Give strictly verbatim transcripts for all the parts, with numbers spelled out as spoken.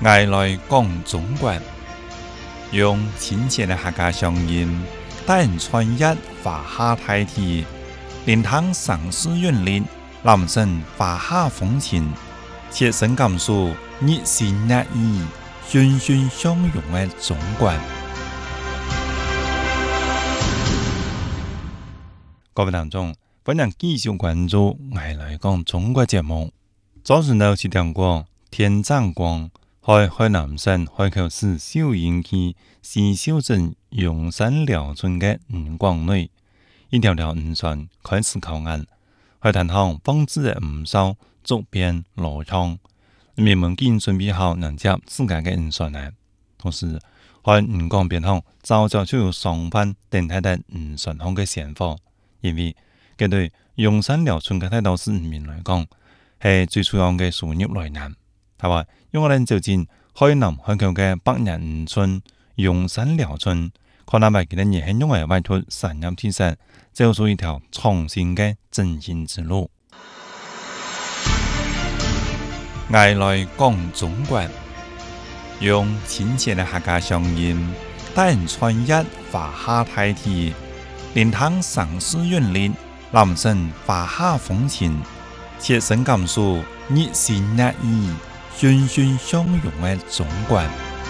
爱来讲中国，用亲切的客家乡音，带人穿越华夏大地，聆听城市韵律，揽胜华夏风情，切身感受日新月异、欣欣向荣的中国。各位听众，欢迎继续关注《爱来讲中国》节目。早晨到七点过，天湛光，在海南省海口市小营区西秀镇永山寮村的五广内，一条条渔船开始靠岸。海滩上放置的鱼烧、竹编、罗窗，人民们已经准备好迎接自家的渔船了。同时，在渔港边上早早就有商贩等待在渔船上的鲜货，因为这对永山寮村的大多数渔民来讲，是最主要的收入来源。他話，用我哋就近海南海口嘅百人漁村永山寮村，可能為佢哋年輕用嚟為脱產業提升，走出一條創新嘅振興之路。愛來講中國，用親切嘅客家鄉音，帶人穿越華夏大地，聆聽城市韻律，攬勝華夏風情，切身感受日新月異、欣欣向榮的中國。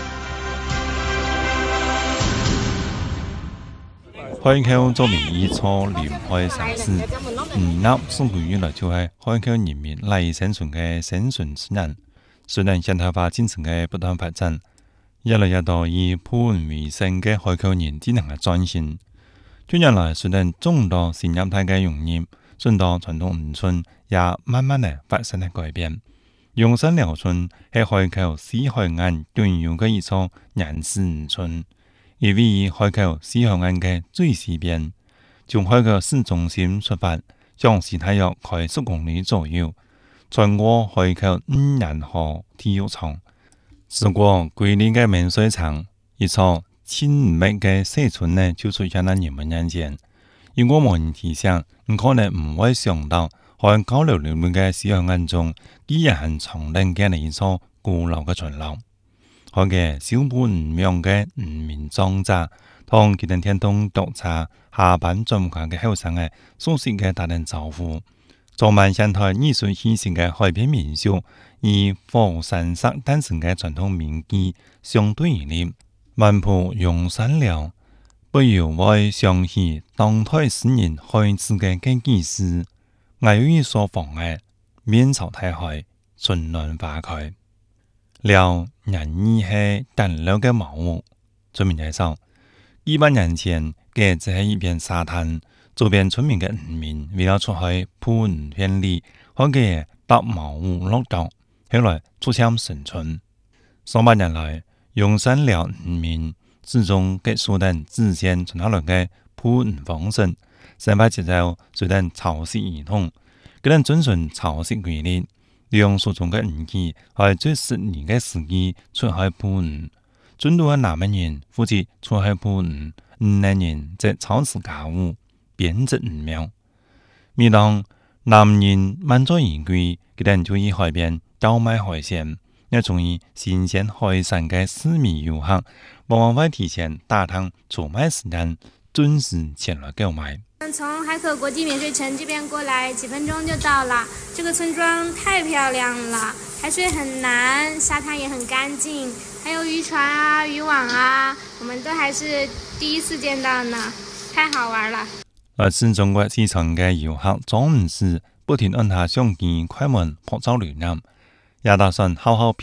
海口作為一座臨海城市，漁業是對於來就係海口人民賴以生存嘅生存之源。雖然現代化進程嘅不斷發展，越來越多以捕魚為生嘅海口人進行嘅轉型。近年來，雖然眾多新業態嘅融入，眾多傳統漁村也慢慢地發生了改變。永山寮村係海口西海岸最有嘅一座原始漁村，而位於海口西海岸嘅最西邊。從海口市中心出發，向西大約開十公里左右，穿過海口五人河體育場，經過瑰麗嘅明水廠，一座清美嘅社村呢就出現喺人們眼前。如果冇人提醒，唔可能唔會想到，喺高樓林立嘅西海岸中，依然係藏定嘅一座古老嘅村落。喺嘅小本唔樣嘅漁民莊稼，同佢哋天東獨茶下班進化嘅後生嘅熟悉嘅打人招呼，裝滿現代藝術氣息嘅海邊民宿，以火山石誕生嘅傳統民居相對而立，漫步永山寮。不由我想起當代詩人開始嘅嘅記事，我有一所房嘅面朝大海，春暖花開。寮人意係淡綠嘅茅屋，村民介紹，一百年前嘅只係一片沙灘，周邊村民嘅漁民為了出海捕魚偏離，開嘅搭茅屋落腳，後來逐漸生存。上百年來，永山寮漁民始終結束等之前傳下來嘅捕魚方式，生活節奏雖然潮汐異同，佢哋遵循潮汐規律，利用所種嘅漁具喺最適宜嘅時機出海捕魚。專到嘅男人負責出海捕魚，女人則操持家務，編織魚苗。每當男人滿載而歸，佢哋就以海邊倒賣海鮮。要從意新鮮海產嘅市民遊客，往往會提前打探出賣時間，準時前來購買。 從海口國際免稅城這邊過來，幾分鐘就到了。這個村莊太漂亮了，海水很藍，沙灘也很乾淨，還有漁船啊、漁網啊，我們都還是第一次見到呢，太好玩了。 來自中國市場嘅遊客總唔是不停按下相機快門拍照留念，也打算好好